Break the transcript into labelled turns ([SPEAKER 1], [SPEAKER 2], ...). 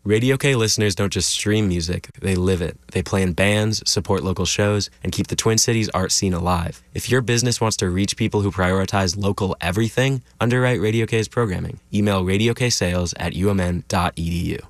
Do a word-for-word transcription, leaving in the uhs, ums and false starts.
[SPEAKER 1] Radio K listeners don't just stream music, they live it. They play in bands, support local shows, and keep the Twin Cities art scene alive. If your business wants to reach people who prioritize local everything, underwrite Radio K's programming. Email radiokSales at umn dot edu.